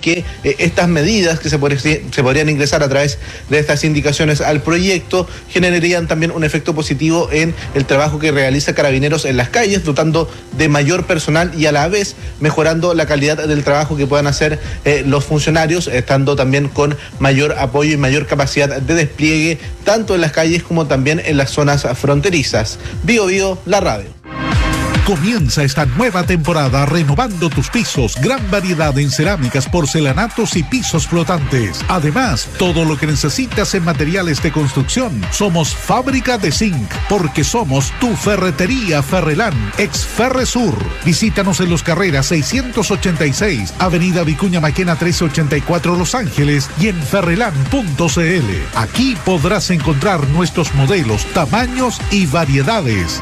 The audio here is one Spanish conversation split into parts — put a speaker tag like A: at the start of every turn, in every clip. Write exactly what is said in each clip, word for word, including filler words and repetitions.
A: que eh, estas medidas que se, podría, se podrían ingresar a través de estas indicaciones al proyecto generarían también un efecto positivo en el trabajo que realiza Carabineros en las calles, dotando de mayor personal y a la vez mejorando la calidad del trabajo que puedan hacer eh, los funcionarios, estando también con mayor apoyo y mayor capacidad de despliegue tanto en las calles como también en las zonas fronterizas. Bio Bio, la radio.
B: Comienza esta nueva temporada renovando tus pisos. Gran variedad en cerámicas, porcelanatos y pisos flotantes. Además, todo lo que necesitas en materiales de construcción. Somos Fábrica de Zinc, porque somos tu ferretería Ferrelán, ex Ferresur. Visítanos en Los Carreras seiscientos ochenta y seis, Avenida Vicuña Maquena trescientos ochenta y cuatro, Los Ángeles, y en ferrelán punto c l. Aquí podrás encontrar nuestros modelos, tamaños y variedades.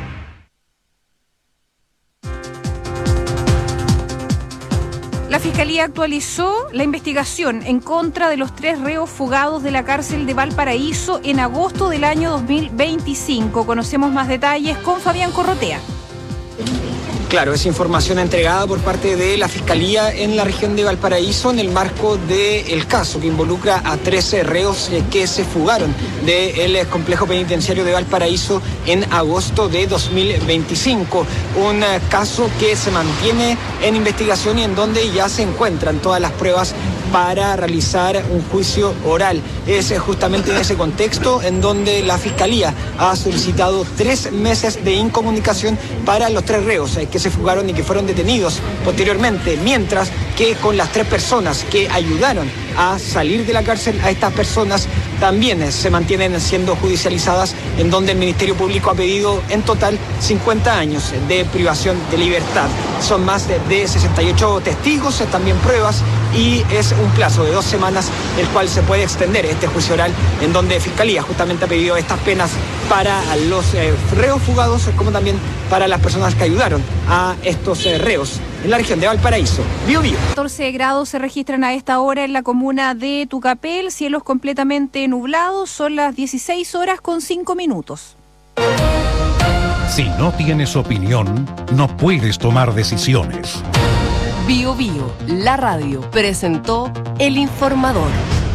C: La Fiscalía actualizó la investigación en contra de los tres reos fugados de la cárcel de Valparaíso en agosto del año dos mil veinticinco. Conocemos más detalles con Fabián Corrotea.
D: Claro, es información entregada por parte de la Fiscalía en la región de Valparaíso en el marco del caso que involucra a trece reos que se fugaron del complejo penitenciario de Valparaíso en agosto de dos mil veinticinco. Un caso que se mantiene en investigación y en donde ya se encuentran todas las pruebas para realizar un juicio oral. Es justamente en ese contexto en donde la Fiscalía ha solicitado tres meses de incomunicación para los tres reos que se fugaron y que fueron detenidos posteriormente, mientras que con las tres personas que ayudaron a salir de la cárcel, a estas personas también se mantienen siendo judicializadas, en donde el Ministerio Público ha pedido en total cincuenta años de privación de libertad. Son más de, de sesenta y ocho testigos, también pruebas, y es un plazo de dos semanas el cual se puede extender este juicio oral, en donde Fiscalía justamente ha pedido estas penas para los eh, reos fugados, como también para las personas que ayudaron a estos eh, reos en la región de Valparaíso. Bio Bio.
C: catorce grados se registran a esta hora en la comuna de Tucapel, cielos completamente nublados, son las dieciséis horas con cinco minutos.
B: Si no tienes opinión, no puedes tomar decisiones.
E: Bio Bio, la radio, presentó El Informador.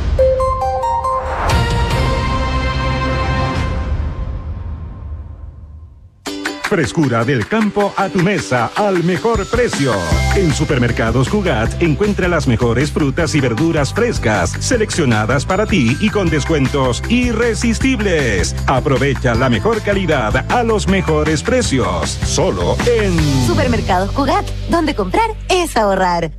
F: Frescura del campo a tu mesa al mejor precio. En Supermercados Cugat encuentra las mejores frutas y verduras frescas, seleccionadas para ti y con descuentos irresistibles. Aprovecha la mejor calidad a los mejores precios. Solo en
G: Supermercados Cugat, donde comprar es ahorrar.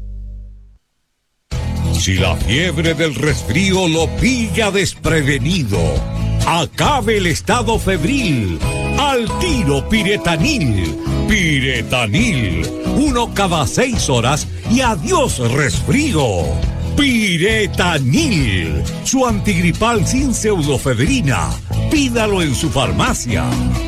H: Si la fiebre del resfrío lo pilla desprevenido, acabe el estado febril. Al tiro Piretanil. Piretanil. Uno cada seis horas y adiós resfrío. Piretanil. Su antigripal sin pseudofebrina. Pídalo en su farmacia.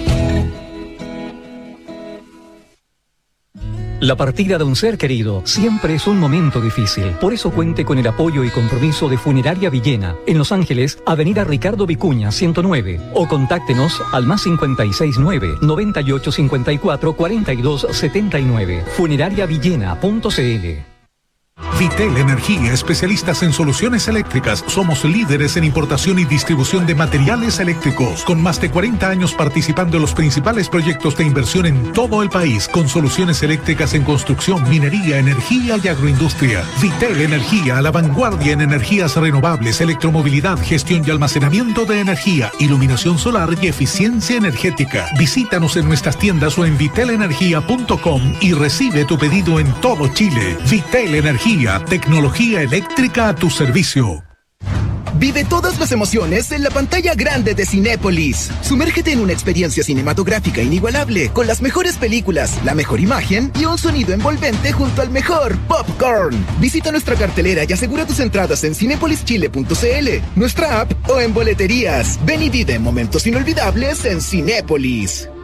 I: La partida de un ser querido siempre es un momento difícil. Por eso cuente con el apoyo y compromiso de Funeraria Villena, en Los Ángeles, Avenida Ricardo Vicuña, ciento nueve. O contáctenos al más cincuenta y seis nueve, noventa y ocho cincuenta y cuatro, cuarenta y dos setenta y nueve. funeraria villena punto c l.
B: Vitel Energía, especialistas en soluciones eléctricas. Somos líderes en importación y distribución de materiales eléctricos, con más de cuarenta años participando en los principales proyectos de inversión en todo el país, con soluciones eléctricas en construcción, minería, energía y agroindustria. Vitel Energía, a la vanguardia en energías renovables, electromovilidad, gestión y almacenamiento de energía, iluminación solar y eficiencia energética. Visítanos en nuestras tiendas o en vitel energía punto com y recibe tu pedido en todo Chile. Vitel Energía, tecnología eléctrica a tu servicio.
J: Vive todas las emociones en la pantalla grande de Cinépolis. Sumérgete en una experiencia cinematográfica inigualable, con las mejores películas, la mejor imagen y un sonido envolvente junto al mejor popcorn. Visita nuestra cartelera y asegura tus entradas en cinépolis chile punto c l, nuestra app o en boleterías. Ven y vive momentos inolvidables en Cinépolis.